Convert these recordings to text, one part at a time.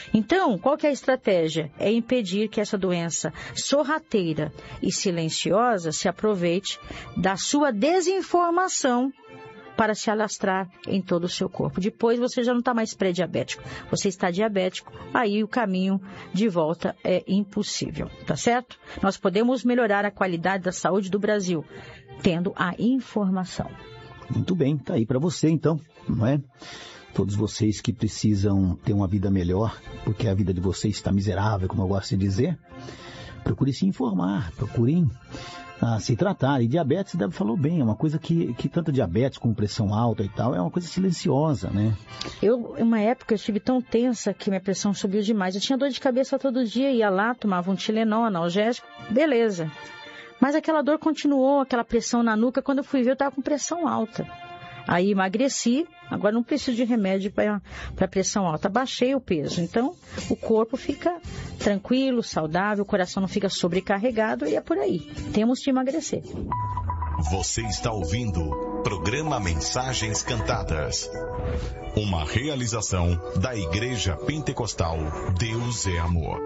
Então, qual que é a estratégia? É impedir que essa doença sorrateira e silenciosa se aproveite da sua desinformação para se alastrar em todo o seu corpo. Depois você já não está mais pré-diabético, você está diabético, aí o caminho de volta é impossível, tá certo? Nós podemos melhorar a qualidade da saúde do Brasil, tendo a informação. Muito bem, tá aí para você então, não é? Todos vocês que precisam ter uma vida melhor, porque a vida de vocês está miserável, como eu gosto de dizer, procurem se informar, procurem se tratar. E diabetes, Débora falou bem, é uma coisa que tanto diabetes como pressão alta e tal, é uma coisa silenciosa, né? Uma época, eu estive tão tensa que minha pressão subiu demais. Eu tinha dor de cabeça todo dia, ia lá, tomava um Tilenol, analgésico, beleza. Mas aquela dor continuou, aquela pressão na nuca, quando eu fui ver, eu estava com pressão alta. Aí emagreci, agora não preciso de remédio para pressão alta, baixei o peso. Então, o corpo fica tranquilo, saudável, o coração não fica sobrecarregado e é por aí. Temos de emagrecer. Você está ouvindo o programa Mensagens Cantadas. Uma realização da Igreja Pentecostal Deus é Amor.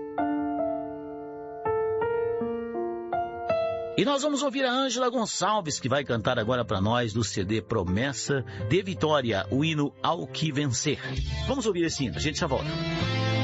E nós vamos ouvir a Ângela Gonçalves, que vai cantar agora para nós do CD Promessa de Vitória, o hino Ao Que Vencer. Vamos ouvir esse hino, a gente já volta.